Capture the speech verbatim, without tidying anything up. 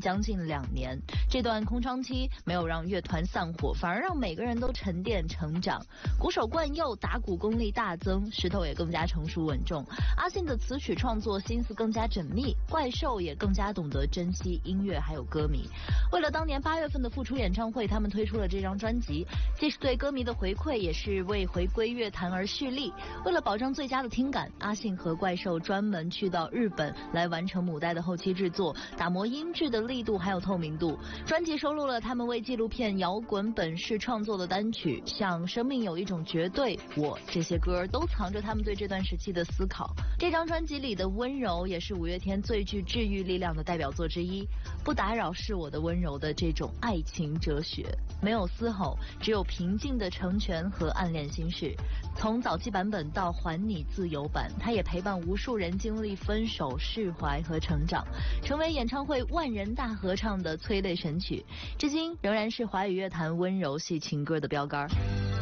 将近两年。这段空窗期没有让乐团散伙，反而让每个人都沉淀成长。鼓手冠佑打鼓功力大增，石头也更加成熟稳重。阿信的词曲创作心思更加缜密，怪兽也更加懂得珍惜音乐还有歌迷。为了当年八月份的复出演唱会，他们推出了这张专辑，既是对歌迷的回馈，也是为回归乐坛而蓄力。为了保证最佳的听感，阿信和怪兽专门去到日本来完成母带的后期制作，打磨音质的力度还有透明度。专辑收录了他们为纪录片《摇滚本事》创作的单曲，像《生命有一种绝对》、我这些歌都藏着他们对这段时期的思考。这张专辑里的温柔也是五月天最具治愈力量的代表作之一。不打扰是我的温柔的这种爱情哲学，没有嘶吼，只有平静的成全和暗恋心事。从早期版本到还你自由版，他也陪伴无数人经历分手、释怀和成长，成为演唱会万人大合唱的催泪神曲，至今仍然是华语乐坛温柔系情歌的标杆。